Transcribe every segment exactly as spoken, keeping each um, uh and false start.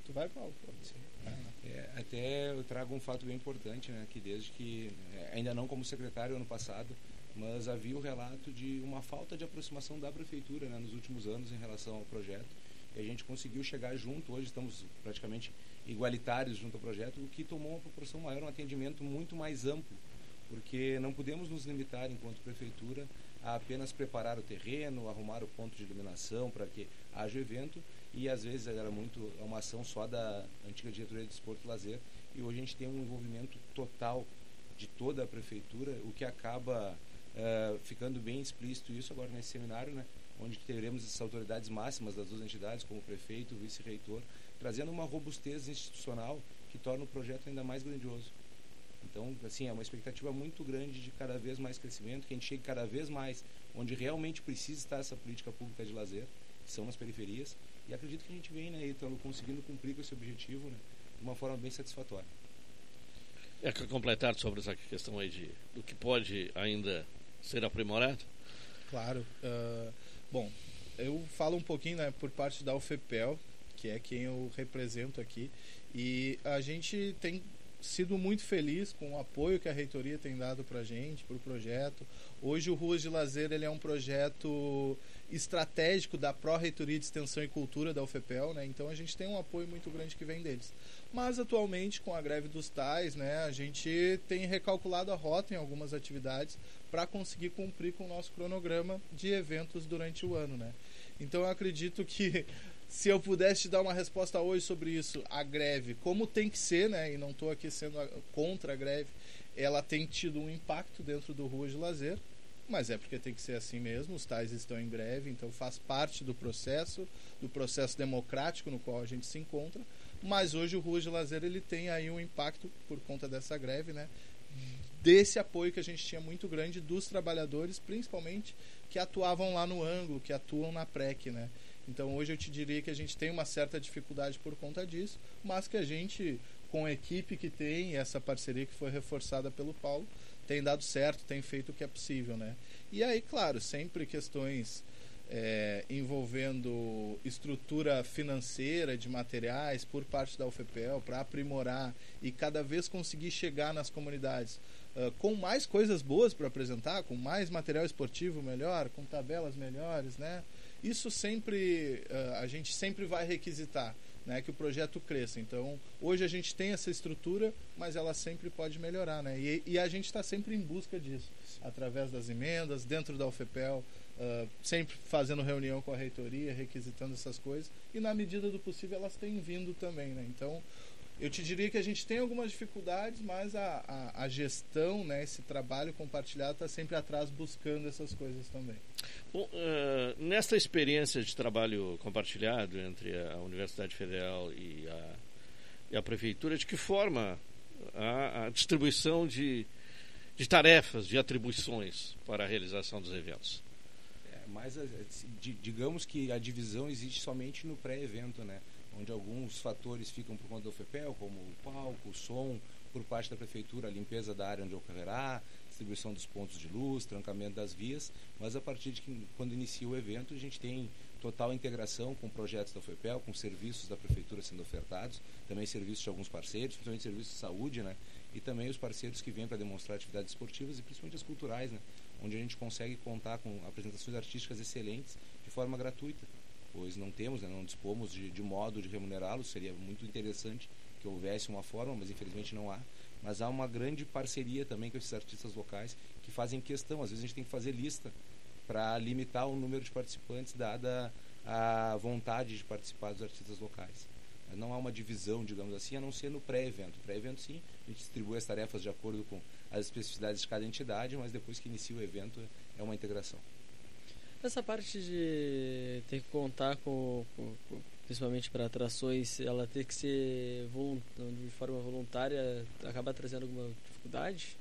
Tu vai, Paulo? É, até eu trago um fato bem importante, né, que desde que, ainda não como secretário ano passado, mas havia o relato de uma falta de aproximação da prefeitura, né, nos últimos anos em relação ao projeto, e a gente conseguiu chegar junto. Hoje estamos praticamente igualitários junto ao projeto, o que tomou uma proporção maior, um atendimento muito mais amplo, porque não podemos nos limitar enquanto prefeitura a apenas preparar o terreno, arrumar o ponto de iluminação para que haja o evento, e às vezes era muito uma ação só da antiga diretoria de Desporto e Lazer, e hoje a gente tem um envolvimento total de toda a prefeitura, o que acaba uh, ficando bem explícito isso agora nesse seminário, né, onde teremos essas autoridades máximas das duas entidades, como o prefeito, o vice-reitor, trazendo uma robustez institucional que torna o projeto ainda mais grandioso. Então, assim, é uma expectativa muito grande de cada vez mais crescimento, que a gente chegue cada vez mais onde realmente precisa estar essa política pública de lazer, que são as periferias, e acredito que a gente vem, né, Ítalo, conseguindo cumprir com esse objetivo, né, de uma forma bem satisfatória. É que completar sobre essa questão aí de, do que pode ainda ser aprimorado? Claro. Uh, bom, eu falo um pouquinho, né, por parte da UFEPEL, que é quem eu represento aqui, e a gente tem sido muito feliz com o apoio que a reitoria tem dado para a gente, para o projeto. Hoje o Ruas de Lazer ele é um projeto estratégico da Pró-Reitoria de Extensão e Cultura da UFEPEL, né? Então a gente tem um apoio muito grande que vem deles. Mas atualmente, com a greve dos tais, né, a gente tem recalculado a rota em algumas atividades para conseguir cumprir com o nosso cronograma de eventos durante o ano, né? Então eu acredito que se eu pudesse te dar uma resposta hoje sobre isso, a greve, como tem que ser, né, e não estou aqui sendo contra a greve, ela tem tido um impacto dentro do Ruas de Lazer, mas é porque tem que ser assim mesmo, os tais estão em greve, então faz parte do processo, do processo democrático no qual a gente se encontra, mas hoje o Ruas de Lazer ele tem aí um impacto por conta dessa greve, né, desse apoio que a gente tinha muito grande dos trabalhadores, principalmente que atuavam lá no ângulo, que atuam na P R E C, né. Então hoje eu te diria que a gente tem uma certa dificuldade por conta disso, mas que a gente, com a equipe que tem e essa parceria que foi reforçada pelo Paulo, tem dado certo, tem feito o que é possível, né? E aí, claro, sempre questões é, envolvendo estrutura financeira de materiais por parte da UFEPEL para aprimorar e cada vez conseguir chegar nas comunidades uh, com mais coisas boas para apresentar, com mais material esportivo melhor, com tabelas melhores, né? Isso sempre, uh, a gente sempre vai requisitar, né, que o projeto cresça. Então, hoje a gente tem essa estrutura, mas ela sempre pode melhorar, né? E, e a gente está sempre em busca disso, através das emendas, dentro da UFEPEL, uh, sempre fazendo reunião com a reitoria, requisitando essas coisas, e na medida do possível elas têm vindo também, né? Então, eu te diria que a gente tem algumas dificuldades, mas a, a, a gestão, né, esse trabalho compartilhado está sempre atrás buscando essas coisas também. Bom, uh, nesta experiência de trabalho compartilhado entre a Universidade Federal e a, e a Prefeitura, de que forma a, a distribuição de, de tarefas, de atribuições para a realização dos eventos? É, mas digamos que a divisão existe somente no pré-evento, né? Onde alguns fatores ficam por conta da UFEPEL, como o palco, o som, por parte da prefeitura, a limpeza da área onde ocorrerá, distribuição dos pontos de luz, trancamento das vias, mas a partir de que, quando inicia o evento, a gente tem total integração com projetos da UFEPEL, com serviços da prefeitura sendo ofertados, também serviços de alguns parceiros, principalmente serviços de saúde, né? E também os parceiros que vêm para demonstrar atividades esportivas e principalmente as culturais, né? Onde a gente consegue contar com apresentações artísticas excelentes de forma gratuita, pois não temos, né, não dispomos de, de modo de remunerá-los. Seria muito interessante que houvesse uma forma, mas infelizmente não há. Mas há uma grande parceria também com esses artistas locais que fazem questão. Às vezes a gente tem que fazer lista para limitar o número de participantes, dada a vontade de participar dos artistas locais. Mas não há uma divisão, digamos assim, a não ser no pré-evento. Pré-evento, sim, a gente distribui as tarefas de acordo com as especificidades de cada entidade, mas depois que inicia o evento é uma integração. Essa parte de ter que contar com, com, com principalmente para atrações, ela ter que ser volunt, de forma voluntária, acaba trazendo alguma dificuldade?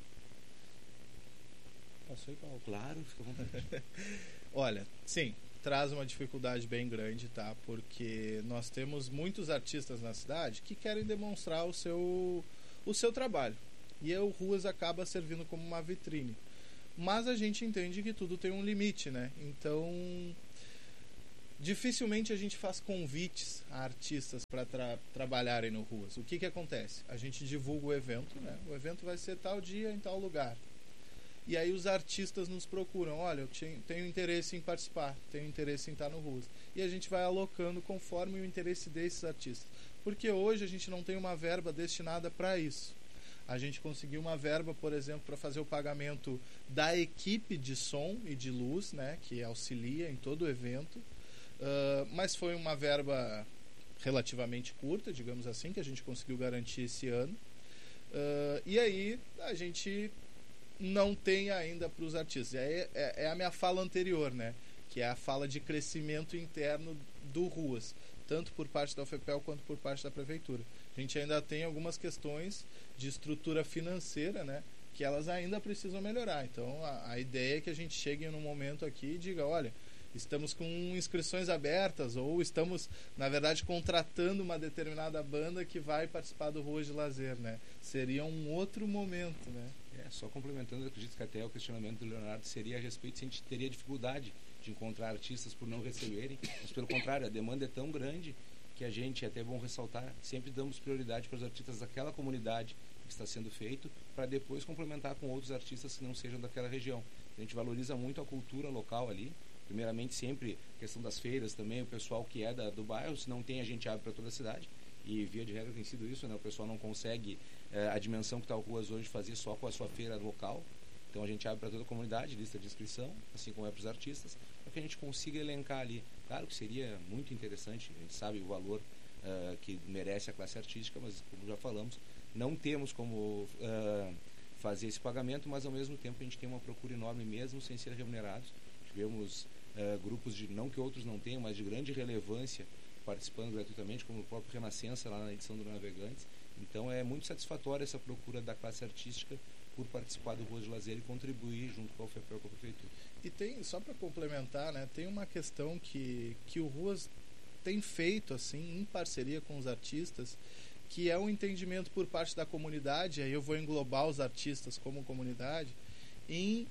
Passou aí, Paulo? Claro, fica à vontade. Olha, sim, traz uma dificuldade bem grande, tá? Porque nós temos muitos artistas na cidade que querem demonstrar o seu, o seu trabalho. E o Ruas acaba servindo como uma vitrine. Mas a gente entende que tudo tem um limite, né? Então, dificilmente a gente faz convites a artistas para tra trabalharem no Ruas. O que que acontece? A gente divulga o evento, né? O evento vai ser tal dia em tal lugar. E aí os artistas nos procuram, olha, eu tenho interesse em participar, tenho interesse em estar no Ruas. E a gente vai alocando conforme o interesse desses artistas. Porque hoje a gente não tem uma verba destinada para isso. A gente conseguiu uma verba, por exemplo, para fazer o pagamento da equipe de som e de luz, né, que auxilia em todo o evento. Uh, mas foi uma verba relativamente curta, digamos assim, que a gente conseguiu garantir esse ano. Uh, e aí a gente não tem ainda para os artistas. É, é, é a minha fala anterior, né? Que é a fala de crescimento interno do Ruas, tanto por parte da UFPEL quanto por parte da Prefeitura. A gente ainda tem algumas questões de estrutura financeira, né? Que elas ainda precisam melhorar. Então a, a ideia é que a gente chegue num momento aqui e diga, olha, estamos com inscrições abertas ou estamos, na verdade, contratando uma determinada banda que vai participar do Ruas de Lazer, né? Seria um outro momento, né? É, só complementando, eu acredito que até o questionamento do Leonardo seria a respeito se a gente teria dificuldade de encontrar artistas por não receberem, mas pelo contrário, a demanda é tão grande que a gente, é até bom ressaltar, sempre damos prioridade para os artistas daquela comunidade que está sendo feito, para depois complementar com outros artistas que não sejam daquela região. A gente valoriza muito a cultura local ali, primeiramente sempre a questão das feiras também, o pessoal que é da, do bairro, se não tem a gente abre para toda a cidade, e via de regra tem sido isso, né? O pessoal não consegue eh, a dimensão que está o Ruas hoje fazer só com a sua feira local, então a gente abre para toda a comunidade, lista de inscrição, assim como é para os artistas, para que a gente consiga elencar ali. Claro que seria muito interessante, a gente sabe o valor uh, que merece a classe artística, mas como já falamos, não temos como uh, fazer esse pagamento, mas ao mesmo tempo a gente tem uma procura enorme mesmo sem ser remunerados. Tivemos uh, grupos, de não que outros não tenham, mas de grande relevância participando gratuitamente, como o próprio Renascença lá na edição do Navegantes. Então é muito satisfatória essa procura da classe artística por participar do Ruas de Lazer e contribuir junto com a UFPEL com a Prefeitura. E tem, só para complementar, né, tem uma questão que, que o Ruas tem feito assim, em parceria com os artistas, que é um entendimento por parte da comunidade, aí eu vou englobar os artistas como comunidade, em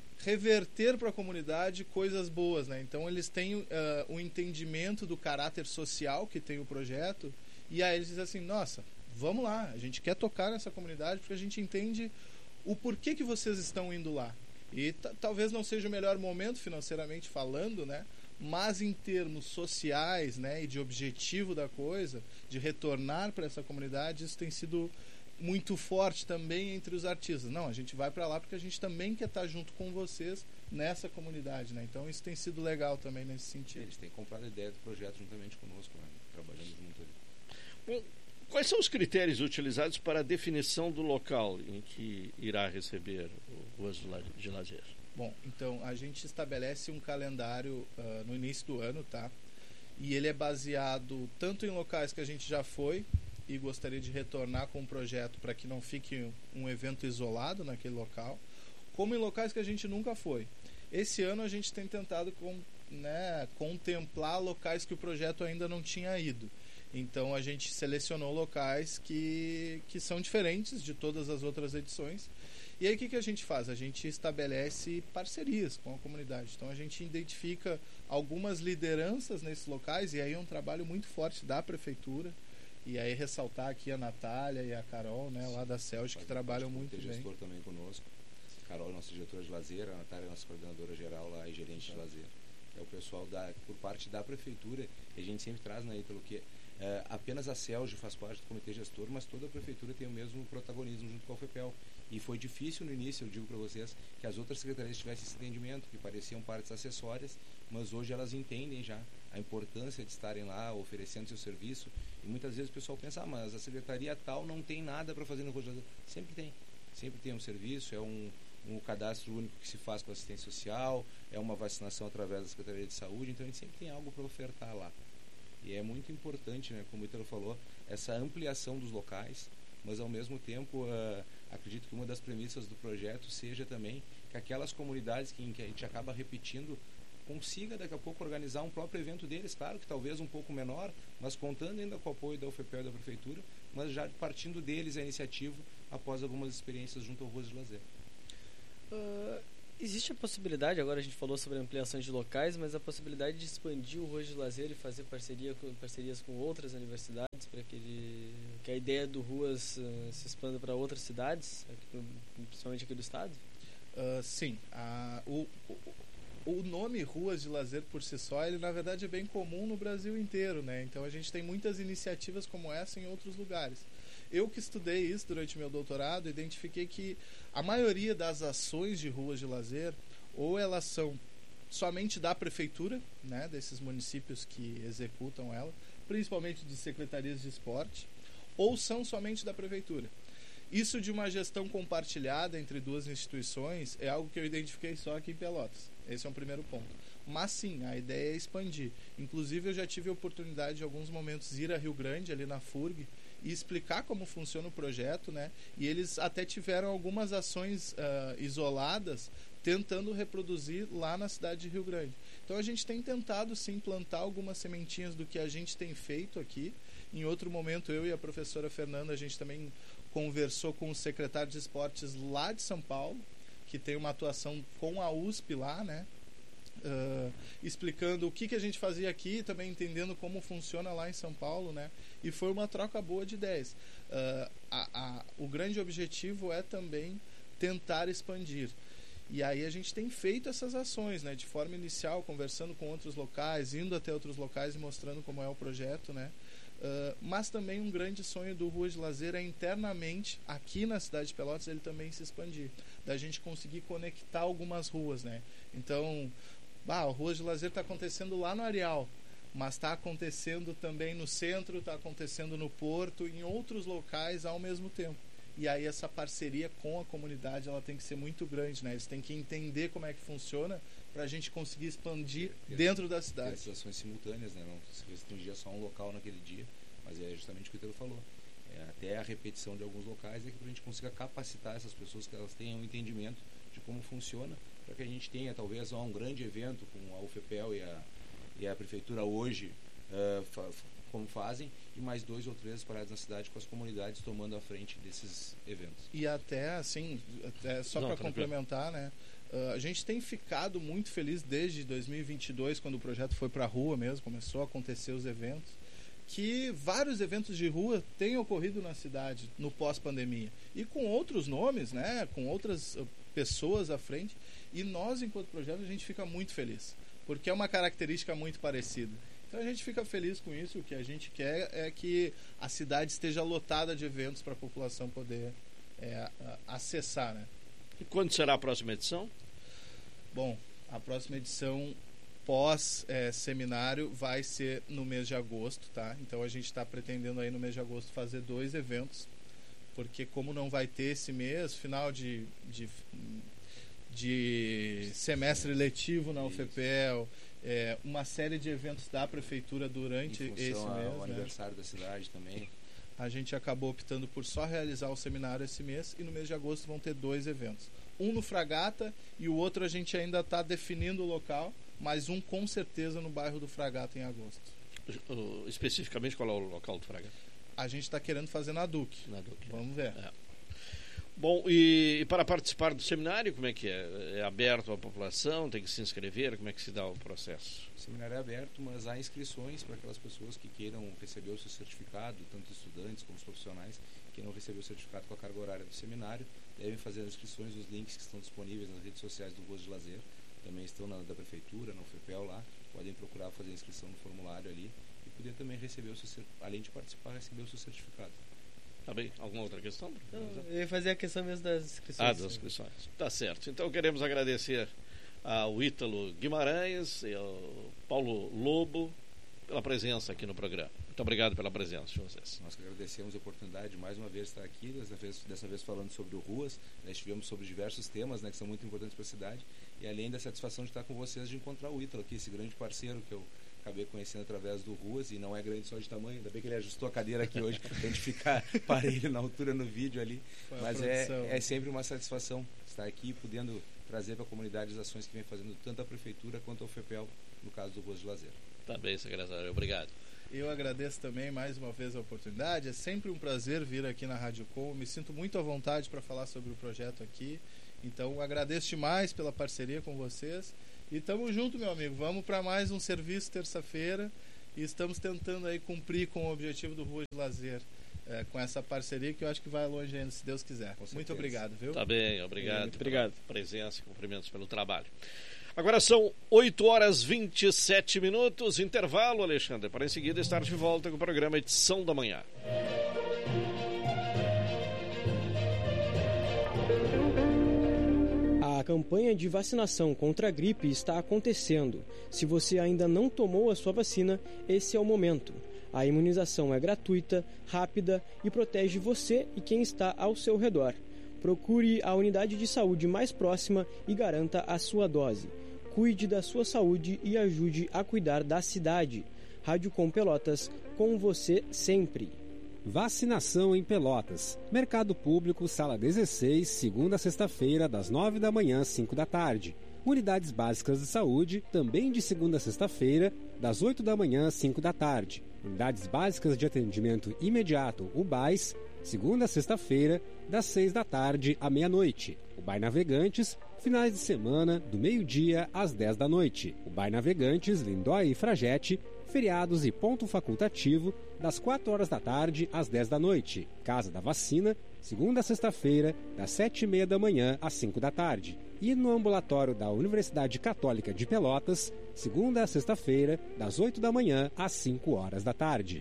reverter para a comunidade coisas boas, né? Então eles têm uh, um entendimento do caráter social que tem o projeto, e aí eles dizem assim, nossa, vamos lá, a gente quer tocar nessa comunidade porque a gente entende o porquê que vocês estão indo lá. E talvez não seja o melhor momento financeiramente falando, né? Mas em termos sociais, né, e de objetivo da coisa, de retornar para essa comunidade, isso tem sido muito forte também entre os artistas. Não, a gente vai para lá porque a gente também quer estar junto com vocês nessa comunidade, né? Então isso tem sido legal também nesse sentido. Eles têm comprado a ideia do projeto juntamente conosco, né? Trabalhando junto ali. Bom, quais são os critérios utilizados para a definição do local em que irá receber o Ruas de Lazer? Bom, então a gente estabelece um calendário uh, no início do ano, tá? E ele é baseado tanto em locais que a gente já foi e gostaria de retornar com o projeto para que não fique um evento isolado naquele local, como em locais que a gente nunca foi. Esse ano a gente tem tentado com, né, contemplar locais que o projeto ainda não tinha ido. Então a gente selecionou locais que, que são diferentes de todas as outras edições. E aí o que, que a gente faz? A gente estabelece parcerias com a comunidade. Então a gente identifica algumas lideranças nesses locais, e aí é um trabalho muito forte da prefeitura. E aí ressaltar aqui a Natália e a Carol, né, lá da Celge, que trabalham muito bem. Tem gestor também conosco. Carol, nossa diretora de lazer, a Natália, nossa coordenadora geral lá e gerente de lazer. É o pessoal da, por parte da prefeitura, e a gente sempre traz, né, pelo que é, apenas a Celge faz parte do comitê gestor, mas toda a prefeitura tem o mesmo protagonismo junto com a UFPEL. E foi difícil no início, eu digo para vocês, que as outras secretarias tivessem esse entendimento, que pareciam partes acessórias, mas hoje elas entendem já a importância de estarem lá oferecendo seu serviço. E muitas vezes o pessoal pensa, ah, mas a secretaria tal não tem nada para fazer no Ruas de Lazer. Sempre tem. Sempre tem um serviço, é um, um cadastro único que se faz com assistência social, é uma vacinação através da Secretaria de Saúde, então a gente sempre tem algo para ofertar lá. E é muito importante, né, como o Ítalo falou, essa ampliação dos locais, mas ao mesmo tempo uh, acredito que uma das premissas do projeto seja também que aquelas comunidades que, em que a gente acaba repetindo consiga daqui a pouco organizar um próprio evento deles, claro que talvez um pouco menor, mas contando ainda com o apoio da UFPEL e da Prefeitura, mas já partindo deles a iniciativa após algumas experiências junto ao Ruas de Lazer. Uh, Existe a possibilidade, agora a gente falou sobre ampliação de locais, mas a possibilidade de expandir o Ruas de Lazer e fazer parceria com, parcerias com outras universidades para que, ele, que a ideia do Ruas uh, se expanda para outras cidades, aqui, principalmente aqui do estado? Uh, sim. A, o, o, o nome Ruas de Lazer por si só, ele na verdade é bem comum no Brasil inteiro, né? Então a gente tem muitas iniciativas como essa em outros lugares. Eu que estudei isso durante meu doutorado, identifiquei que a maioria das ações de ruas de lazer, ou elas são somente da prefeitura, né, desses municípios que executam ela, principalmente de secretarias de esporte, ou são somente da prefeitura. Isso de uma gestão compartilhada entre duas instituições é algo que eu identifiquei só aqui em Pelotas. Esse é um primeiro ponto. Mas sim, a ideia é expandir. Inclusive eu já tive a oportunidade de, em alguns momentos, ir a Rio Grande, ali na F U R G, e explicar como funciona o projeto, né? E eles até tiveram algumas ações uh, isoladas tentando reproduzir lá na cidade de Rio Grande. Então a gente tem tentado sim plantar algumas sementinhas do que a gente tem feito aqui. Em outro momento eu e a professora Fernanda, a gente também conversou com o secretário de esportes lá de São Paulo, que tem uma atuação com a U S P lá, né? Uh, explicando o que, que a gente fazia aqui, também entendendo como funciona lá em São Paulo, né? E foi uma troca boa de ideias. Uh, a, a, o grande objetivo é também tentar expandir. E aí a gente tem feito essas ações, né? De forma inicial, conversando com outros locais, indo até outros locais e mostrando como é o projeto, né? Uh, mas também um grande sonho do Ruas de Lazer é internamente, aqui na cidade de Pelotas, ele também se expandir. Da gente conseguir conectar algumas ruas, né? Então, ah, o Ruas de Lazer está acontecendo lá no Areal, mas está acontecendo também no centro, está acontecendo no Porto, em outros locais ao mesmo tempo. E aí essa parceria com a comunidade, ela tem que ser muito grande, né? Eles têm que entender como é que funciona para a gente conseguir expandir e dentro da cidade. Essas ações simultâneas, né? Não se restringir só um local naquele dia, mas é justamente o que o Pedro falou. É, até a repetição de alguns locais é que a gente consiga capacitar essas pessoas, que elas tenham um entendimento de como funciona, para que a gente tenha talvez um grande evento com a U F P E L e a, e a prefeitura hoje uh, fa, como fazem, e mais dois ou três paradas na cidade com as comunidades tomando a frente desses eventos. E até assim, até só para complementar, né? Uh, a gente tem ficado muito feliz desde dois mil e vinte e dois, quando o projeto foi para a rua mesmo, começou a acontecer os eventos, que vários eventos de rua têm ocorrido na cidade no pós-pandemia. E com outros nomes, né? Com outras uh, pessoas à frente. E nós, enquanto projeto, a gente fica muito feliz, porque é uma característica muito parecida. Então a gente fica feliz com isso. O que a gente quer é que a cidade esteja lotada de eventos para a população poder é, acessar, né? E quando será a próxima edição? Bom, a próxima edição pós-seminário é, vai ser no mês de agosto, tá? Então a gente está pretendendo aí no mês de agosto fazer dois eventos, porque como não vai ter esse mês, final de, de, de semestre letivo na U F P E L, é, uma série de eventos da prefeitura durante esse mês, o né? aniversário da cidade também. A gente acabou optando por só realizar o seminário esse mês, e no mês de agosto vão ter dois eventos. Um no Fragata e o outro a gente ainda está definindo o local, mas um com certeza no bairro do Fragata em agosto. Uh, especificamente qual é o local do Fragata? A gente está querendo fazer na Duque. Na Duque. Vamos ver. É. Bom, e, e para participar do seminário, como é que é? É aberto à população? Tem que se inscrever? Como é que se dá o processo? O seminário é aberto, mas há inscrições para aquelas pessoas que queiram receber o seu certificado, tanto estudantes como os profissionais, que queiram receber o certificado com a carga horária do seminário, devem fazer as inscrições. Os links que estão disponíveis nas redes sociais do Ruas de Lazer também estão na da prefeitura, na U F P E L lá, podem procurar fazer a inscrição no formulário ali e poder também receber o seu, além de participar, receber o seu certificado. Tá bem? Alguma outra questão? Não, eu ia fazer a questão mesmo das inscrições. Ah, das inscrições. Tá certo. Então queremos agradecer ao Ítalo Guimarães e ao Paulo Lobo pela presença aqui no programa. Muito obrigado pela presença de vocês. Nós que agradecemos a oportunidade de mais uma vez estar aqui, dessa vez, dessa vez falando sobre o Ruas. Nós estivemos sobre diversos temas, né, que são muito importantes para a cidade, e além da satisfação de estar com vocês, de encontrar o Ítalo aqui, esse grande parceiro que eu acabei conhecendo através do Ruas, e não é grande só de tamanho, ainda bem que ele ajustou a cadeira aqui hoje para a gente ficar parelho na altura no vídeo ali, mas é, é sempre uma satisfação estar aqui podendo trazer para a comunidade as ações que vem fazendo tanto a prefeitura quanto a U F P E L, no caso do Ruas de Lazer. Tá bem, secretário, obrigado. Eu agradeço também mais uma vez a oportunidade, é sempre um prazer vir aqui na Rádio Com, me sinto muito à vontade para falar sobre o projeto aqui, Então agradeço demais pela parceria com vocês e tamo junto, meu amigo. Vamos para mais um serviço terça-feira e estamos tentando aí cumprir com o objetivo do Rua de Lazer, é, com essa parceria que eu acho que vai longe ainda, se Deus quiser. Muito obrigado, viu? Tá bem, obrigado. Muito obrigado. Pela presença e cumprimentos pelo trabalho. Agora são oito horas e vinte e sete minutos, intervalo, Alexandre, para em seguida estar de volta com o programa Edição da Manhã. A campanha de vacinação contra a gripe está acontecendo. Se você ainda não tomou a sua vacina, esse é o momento. A imunização é gratuita, rápida e protege você e quem está ao seu redor. Procure a unidade de saúde mais próxima e garanta a sua dose. Cuide da sua saúde e ajude a cuidar da cidade. Rádio Com Pelotas, com você sempre. Vacinação em Pelotas. Mercado Público, sala dezesseis, segunda a sexta-feira, das nove da manhã às cinco da tarde. Unidades Básicas de Saúde, também de segunda a sexta-feira, das oito da manhã às cinco da tarde. Unidades Básicas de Atendimento Imediato, U B A S, segunda a sexta-feira, das seis da tarde à meia-noite. O B A I Navegantes, finais de semana, do meio-dia às dez da noite. O B A I Navegantes, Lindóia e Fragete, feriados e ponto facultativo, das quatro horas da tarde às dez da noite. Casa da Vacina, segunda a sexta-feira, das sete e meia da manhã às cinco da tarde. E no ambulatório da Universidade Católica de Pelotas, segunda a sexta-feira, das oito da manhã às cinco horas da tarde.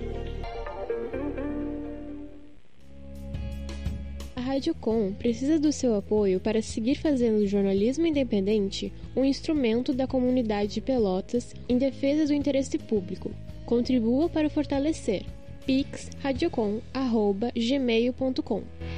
A Rádio Com precisa do seu apoio para seguir fazendo o jornalismo independente um instrumento da comunidade de Pelotas em defesa do interesse público. Contribua para fortalecer. pix radiocom arroba gmail ponto com